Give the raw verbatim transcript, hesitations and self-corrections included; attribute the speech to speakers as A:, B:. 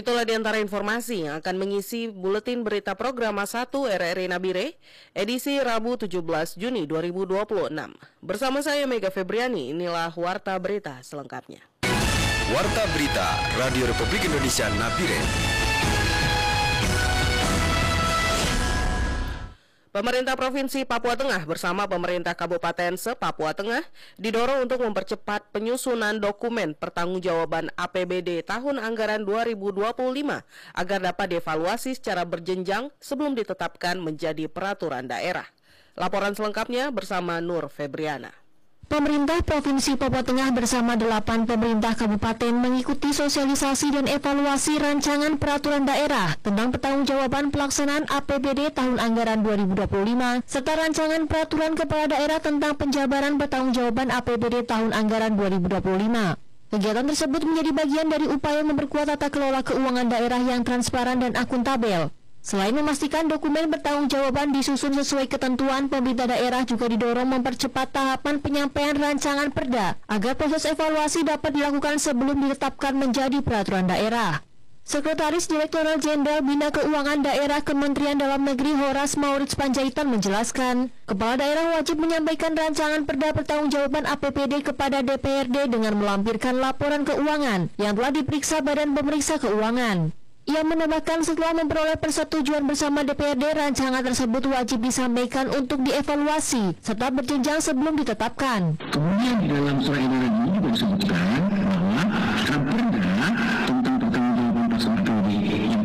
A: Itulah di antara informasi yang akan mengisi Buletin Berita Program satu R R I Nabire, edisi Rabu tujuh belas Juni dua ribu dua puluh enam. Bersama saya Mega Febriani, inilah Warta Berita selengkapnya.
B: Warta Berita Radio Republik Indonesia Nabire.
A: Pemerintah Provinsi Papua Tengah bersama pemerintah Kabupaten se-Papua Tengah didorong untuk mempercepat penyusunan dokumen pertanggungjawaban A P B D tahun anggaran dua ribu dua puluh lima agar dapat dievaluasi secara berjenjang sebelum ditetapkan menjadi peraturan daerah. Laporan selengkapnya bersama Nur Febriana.
C: Pemerintah Provinsi Papua Tengah bersama delapan pemerintah kabupaten mengikuti sosialisasi dan evaluasi rancangan peraturan daerah tentang pertanggungjawaban pelaksanaan A P B D tahun anggaran dua ribu dua puluh lima serta rancangan peraturan kepala daerah tentang penjabaran pertanggungjawaban A P B D tahun anggaran dua ribu dua puluh lima. Kegiatan tersebut menjadi bagian dari upaya memperkuat tata kelola keuangan daerah yang transparan dan akuntabel. Selain memastikan dokumen pertanggungjawaban disusun sesuai ketentuan, pemerintah daerah juga didorong mempercepat tahapan penyampaian rancangan perda agar proses evaluasi dapat dilakukan sebelum ditetapkan menjadi peraturan daerah. Sekretaris Direktorat Jenderal Bina Keuangan Daerah Kementerian Dalam Negeri Horas Maurits Panjaitan menjelaskan, kepala daerah wajib menyampaikan rancangan perda pertanggungjawaban A P B D kepada D P R D dengan melampirkan laporan keuangan yang telah diperiksa Badan Pemeriksa Keuangan. Ia menambahkan setelah memperoleh persetujuan bersama D P R D, rancangan tersebut wajib disampaikan untuk dievaluasi serta berjenjang sebelum ditetapkan.
D: Kemudian di dalam surat edaran ini juga disebutkan